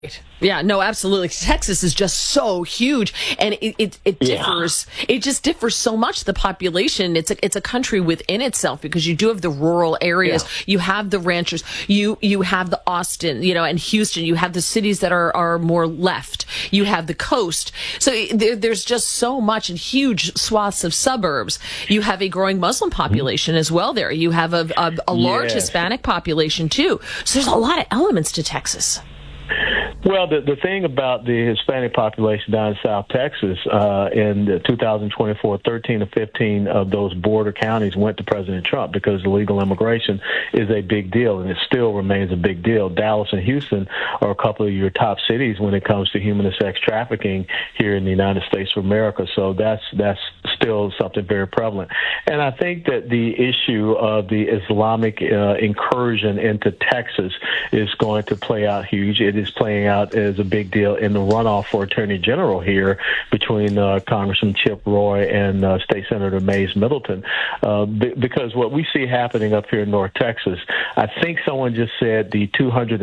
Yeah, no, absolutely. Texas is just so huge, and it differs. It just differs so much. The population, it's a country within itself, because you do have the rural areas, you have the ranchers, you have the Austin, and Houston. You have the cities that are more left. You have the coast. So there's just so much, and huge swaths of suburbs. You have a growing Muslim population as well. There, you have a large Hispanic population too. So there's a lot of elements to Texas. Well, the thing about the Hispanic population down in South Texas, in 2024, 13 to 15 of those border counties went to President Trump because illegal immigration is a big deal, and it still remains a big deal. Dallas and Houston are a couple of your top cities when it comes to human and sex trafficking here in the United States of America. So that's still something very prevalent. And I think that the issue of the Islamic incursion into Texas is going to play out huge. It is playing out as a big deal in the runoff for Attorney General here between Congressman Chip Roy and State Senator Mays Middleton, because what we see happening up here in North Texas, I think someone just said the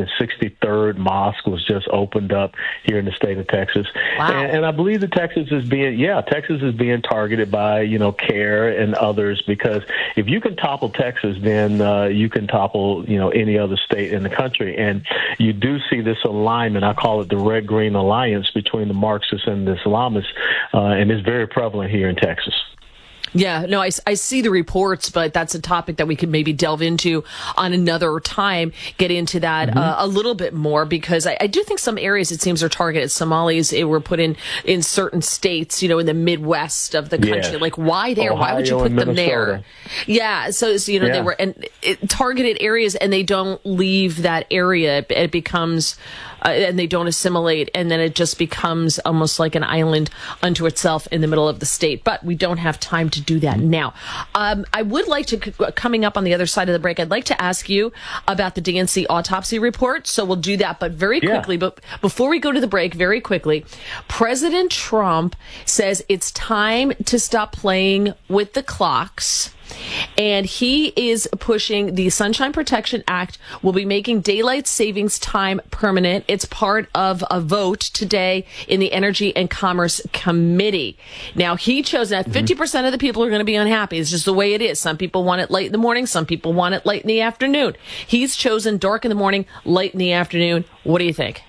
263rd mosque was just opened up here in the state of Texas. Wow. And I believe that Texas is being targeted by, CARE and others, because if you can topple Texas, then you can topple, any other state in the country. And you do see this alignment, I call it the red-green alliance between the Marxists and the Islamists, and it's very prevalent here in Texas. Yeah, no, I see the reports, but that's a topic that we could maybe delve into on another time, get into that a little bit more, because I do think some areas, it seems, are targeted. Somalis were put in certain states, in the Midwest of the country. Yes. Like, why there? Ohio, why would you put them Minnesota. there? Yeah, so they were targeted areas, and they don't leave that area. It becomes... and they don't assimilate, and then it just becomes almost like an island unto itself in the middle of the state. But we don't have time to do that now. I would like to, coming up on the other side of the break, I'd like to ask you about the DNC autopsy report. So we'll do that, but very quickly. But before we go to the break, very quickly, President Trump says it's time to stop playing with the clocks. And he is pushing the Sunshine Protection Act, will be making daylight savings time permanent. It's part of a vote today in the Energy and Commerce Committee. Now, he chose that 50% of the people are going to be unhappy. It's just the way it is. Some people want it late in the morning. Some people want it late in the afternoon. He's chosen dark in the morning, late in the afternoon. What do you think?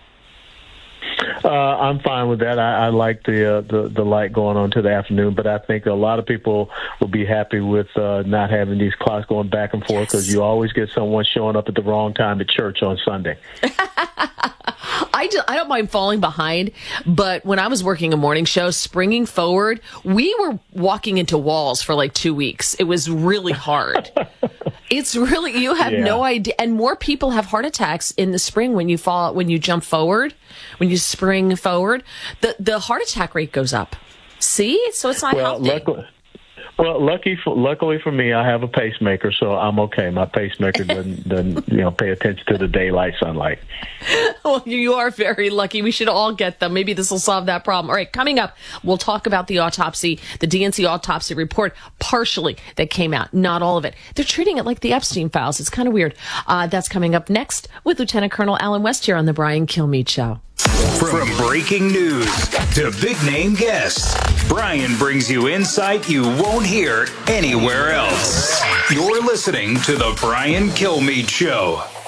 I'm fine with that. I like the light going on to the afternoon, but I think a lot of people will be happy with not having these clocks going back and forth, because you always get someone showing up at the wrong time at church on Sunday. I don't mind falling behind, but when I was working a morning show, springing forward, we were walking into walls for like 2 weeks. It was really hard. It's really, you have no idea. And more people have heart attacks in the spring when you jump forward, when you spring forward, the heart attack rate goes up. See? So it's not healthy. Luckily for me, I have a pacemaker, so I'm okay. My pacemaker doesn't pay attention to the daylight sunlight. Well, you are very lucky. We should all get them. Maybe this will solve that problem. All right, coming up, we'll talk about the autopsy, the DNC autopsy report, partially that came out, not all of it. They're treating it like the Epstein files. It's kind of weird. That's coming up next with Lieutenant Colonel Alan West here on the Brian Kilmeade Show. From breaking news to big-name guests, Brian brings you insight you won't hear anywhere else. You're listening to The Brian Kilmeade Show.